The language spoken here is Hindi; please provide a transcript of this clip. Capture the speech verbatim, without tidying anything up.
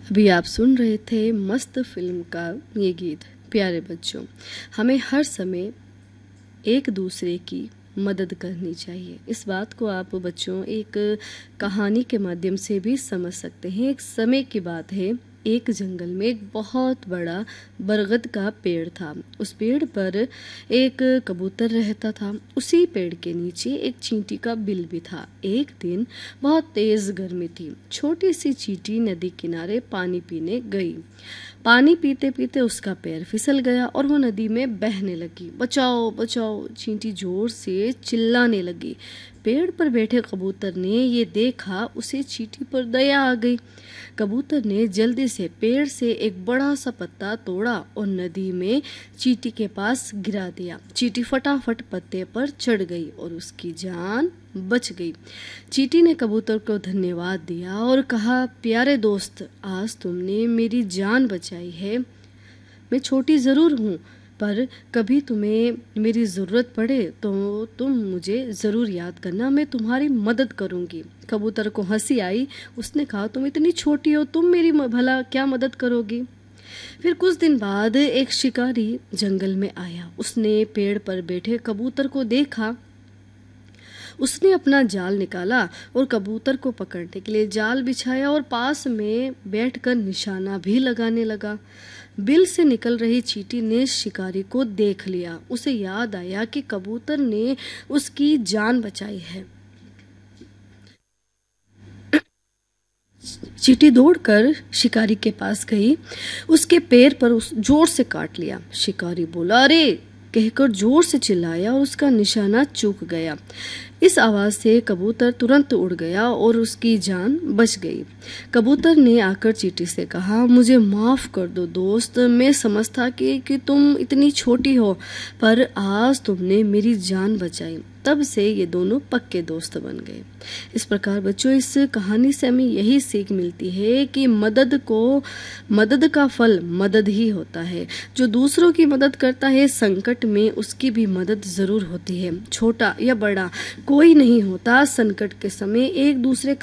अभी आप सुन रहे थे मस्त फिल्म का ये गीत। प्यारे बच्चों, हमें हर समय एक दूसरे की मदद करनी चाहिए। इस बात को आप बच्चों एक कहानी के माध्यम से भी समझ सकते हैं। एक समय की बात है, एक जंगल में एक बहुत बड़ा बरगद का पेड़ था। उस पेड़ पर एक कबूतर रहता था। उसी पेड़ के नीचे एक चींटी का बिल भी था। एक दिन बहुत तेज गर्मी थी। छोटी सी चींटी नदी किनारे पानी पीने गई। पानी पीते पीते उसका पैर फिसल गया और वो नदी में बहने लगी। बचाओ बचाओ, चींटी जोर से चिल्लाने लगी। पेड़ पर बैठे कबूतर ने ये देखा, उसे चींटी पर दया आ गई। कबूतर ने जल्दी से पेड़ से एक बड़ा सा पत्ता तोड़ा और नदी में चींटी के पास गिरा दिया। चींटी फटाफट पत्ते पर चढ़ गई और उसकी जान बच गई। चींटी ने कबूतर को धन्यवाद दिया और कहा, प्यारे दोस्त, आज तुमने मेरी जान बचाई है। मैं छोटी ज़रूर हूँ, पर कभी तुम्हें मेरी ज़रूरत पड़े तो तुम मुझे ज़रूर याद करना, मैं तुम्हारी मदद करूँगी। कबूतर को हंसी आई। उसने कहा, तुम इतनी छोटी हो, तुम मेरी भला क्या मदद करोगी। फिर कुछ दिन बाद एक शिकारी जंगल में आया। उसने पेड़ पर बैठे कबूतर को देखा। उसने अपना जाल निकाला और कबूतर को पकड़ने के लिए जाल बिछाया और पास में बैठकर निशाना भी लगाने लगा। बिल से निकल रही चींटी ने शिकारी को देख लिया। उसे याद आया कि कबूतर ने उसकी जान बचाई है। चींटी दौड़कर शिकारी के पास गई। उसके पैर पर उस जोर से काट लिया। शिकारी बोला, अरे कहकर जोर से चिल्लाया और उसका निशाना चूक गया। इस आवाज़ से कबूतर तुरंत उड़ गया और उसकी जान बच गई। कबूतर ने आकर चींटी से कहा, मुझे माफ़ कर दो दोस्त, मैं समझता कि, कि तुम इतनी छोटी हो, पर आज तुमने मेरी जान बचाई। तब से ये दोनों पक्के दोस्त बन गए। इस प्रकार बच्चों, इस कहानी से हमें यही सीख मिलती है कि मदद को मदद का फल मदद ही होता है। जो दूसरों की मदद करता है, संकट में उसकी भी मदद ज़रूर होती है। छोटा या बड़ा कोई नहीं होता, संकट के समय एक दूसरे